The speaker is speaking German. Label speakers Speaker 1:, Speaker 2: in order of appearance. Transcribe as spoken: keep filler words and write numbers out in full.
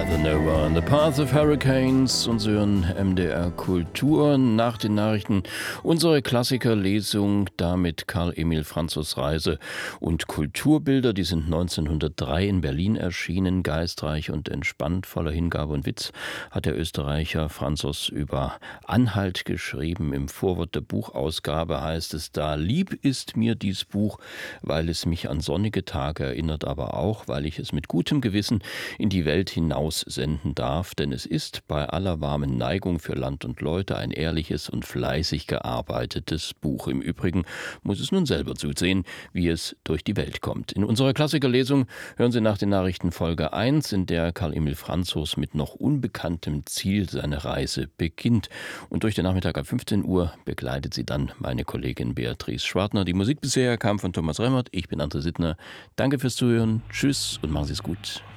Speaker 1: Weather-Nova, The Path of Hurricanes und Sie hören M D R Kultur. Nach den Nachrichten unsere Klassikerlesung, damit Karl-Emil Franzos Reise und Kulturbilder. Die sind neunzehnhundertdrei in Berlin erschienen. Geistreich und entspannt, voller Hingabe und Witz hat der Österreicher Franzos über Anhalt geschrieben. Im Vorwort der Buchausgabe heißt es da: Lieb ist mir dies Buch, weil es mich an sonnige Tage erinnert, aber auch, weil ich es mit gutem Gewissen in die Welt hinaus senden darf, denn es ist bei aller warmen Neigung für Land und Leute ein ehrliches und fleißig gearbeitetes Buch. Im Übrigen muss es nun selber zusehen, wie es durch die Welt kommt. In unserer Klassikerlesung hören Sie nach den Nachrichten Folge eins, in der Karl-Emil Franzos mit noch unbekanntem Ziel seine Reise beginnt. Und durch den Nachmittag ab fünfzehn Uhr begleitet sie dann meine Kollegin Beatrice Schwartner. Die Musik bisher kam von Thomas Remmert. Ich bin André Sittner. Danke fürs Zuhören. Tschüss und machen Sie es gut.